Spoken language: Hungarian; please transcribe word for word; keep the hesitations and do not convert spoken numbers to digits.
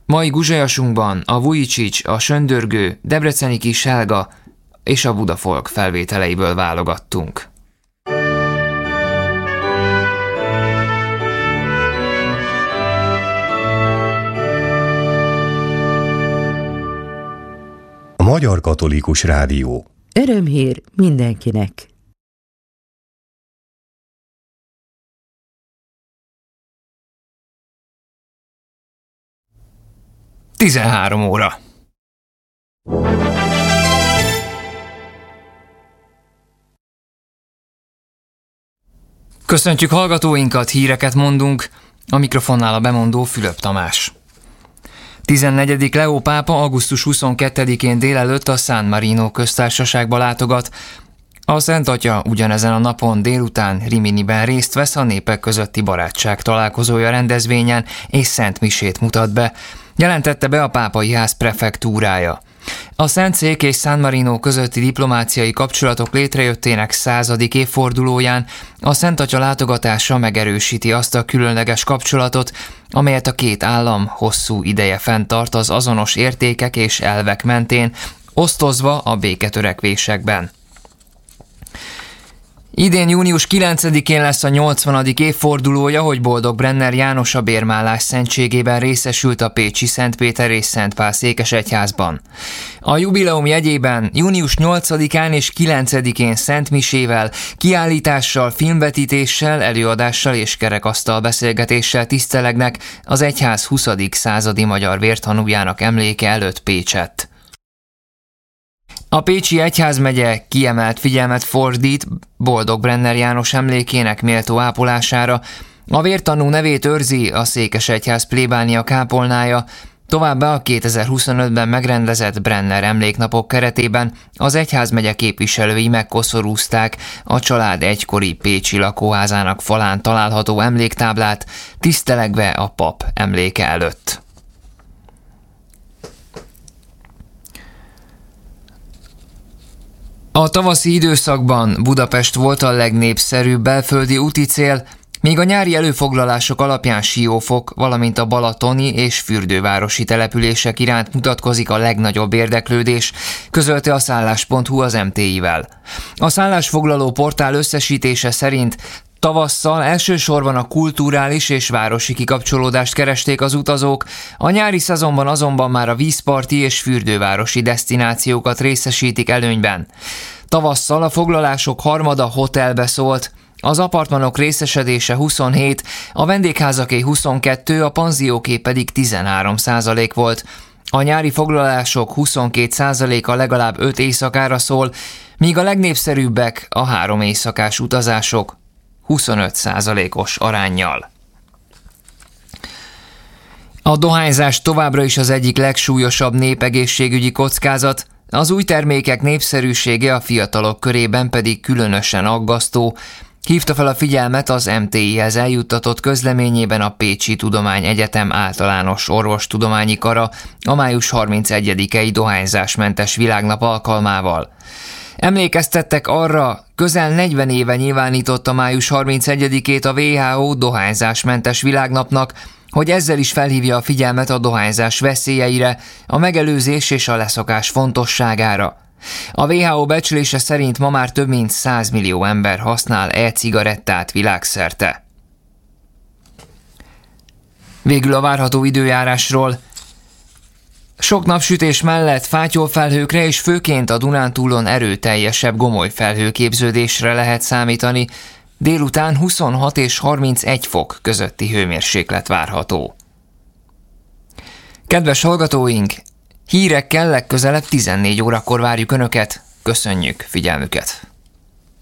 Mai guzsajasunkban a Vujicic, a Söndörgő, Debreceni Kis Helga és a Budafolk felvételeiből válogattunk. A Magyar Katolikus Rádió. Örömhír mindenkinek! tizenhárom óra. Köszöntjük hallgatóinkat, híreket mondunk, a mikrofonnál a bemondó Fülöp Tamás. tizennegyedik Leó pápa augusztus huszonkettedikén délelőtt a San Marino köztársaságba látogat. A Szent Atya ugyanezen a napon délután Riminiben részt vesz a népek közötti barátság találkozója rendezvényen és szent misét mutat be, jelentette be a pápai ház prefektúrája. A Szentszék és San Marino közötti diplomáciai kapcsolatok létrejöttének századik évfordulóján a Szent Atya látogatása megerősíti azt a különleges kapcsolatot, amelyet a két állam hosszú ideje fenntart az azonos értékek és elvek mentén, osztozva a béketörekvésekben. Idén június kilencedikén lesz a nyolcvanadik évfordulója, hogy Boldog-Brenner János a bérmálás szentségében részesült a pécsi Szent Péter és Szent Pál székesegyházban. A jubileum jegyében június nyolcadikán és kilencedikén szentmisével, kiállítással, filmvetítéssel, előadással és kerekasztal beszélgetéssel tisztelegnek az egyház huszadik századi magyar vértanújának emléke előtt Pécsett. A Pécsi Egyházmegye kiemelt figyelmet fordít Boldog-Brenner János emlékének méltó ápolására, a vértanú nevét őrzi a Székesegyház plébánia kápolnája, továbbá a kétezer-huszonötben megrendezett Brenner emléknapok keretében az egyházmegye képviselői megkoszorúzták a család egykori pécsi lakóházának falán található emléktáblát, tisztelegve a pap emléke előtt. A tavaszi időszakban Budapest volt a legnépszerűbb belföldi úticél, míg a nyári előfoglalások alapján Siófok, valamint a balatoni és fürdővárosi települések iránt mutatkozik a legnagyobb érdeklődés, közölte a szállás pont hu az em té i-vel. A szállásfoglaló portál összesítése szerint tavasszal elsősorban a kulturális és városi kikapcsolódást keresték az utazók, a nyári szezonban azonban már a vízparti és fürdővárosi desztinációkat részesítik előnyben. Tavasszal a foglalások harmada hotelbe szólt, az apartmanok részesedése huszonhét, a vendégházaké huszonkettő, a panzióké pedig tizenhárom százalék volt. A nyári foglalások huszonkét százaléka legalább öt éjszakára szól, míg a legnépszerűbbek a három éjszakás utazások huszonöt százalékos aránnyal. A dohányzás továbbra is az egyik legsúlyosabb népegészségügyi kockázat, az új termékek népszerűsége a fiatalok körében pedig különösen aggasztó, hívta fel a figyelmet az em té i-hez eljuttatott közleményében a Pécsi Tudományegyetem általános orvostudományi kara a május harmincegyedikei dohányzásmentes világnap alkalmával. Emlékeztettek arra, közel negyven éve nyilvánította május harmincegyedikét a dupla vé há ó dohányzásmentes világnapnak, hogy ezzel is felhívja a figyelmet a dohányzás veszélyeire, a megelőzés és a leszokás fontosságára. A dupla vé há ó becslése szerint ma már több mint száz millió ember használ e-cigarettát világszerte. Végül a várható időjárásról. Sok napsütés mellett fátyolfelhőkre és főként a Dunántúlon erőteljesebb gomolyfelhőképződésre lehet számítani, délután huszonhat és harmincegy fok közötti hőmérséklet várható. Kedves hallgatóink, hírekkel legközelebb tizennégy órakor várjuk Önöket, köszönjük figyelmüket!